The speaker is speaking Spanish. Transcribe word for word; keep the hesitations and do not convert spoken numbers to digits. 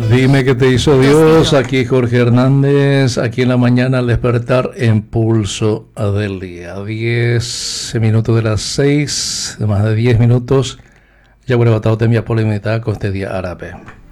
Dime qué te hizo Dios. Aquí Jorge Hernández, aquí en la mañana al despertar en Pulso del Día. diez minutos de las seis, de más de diez minutos. Ya huele batado temia polemita con este día árabe.